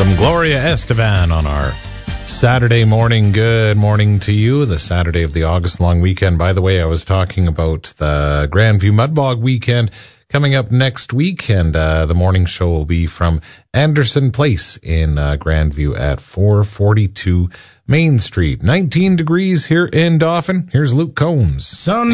Some Gloria Estevan on our Saturday morning. Good morning to you, the Saturday of the August long weekend. By the way, I was talking about the Grandview Mudbog weekend coming up next week, and the morning show will be from Anderson Place in Grandview at 442 Main Street. 19 degrees here in Dauphin. Here's Luke Combs.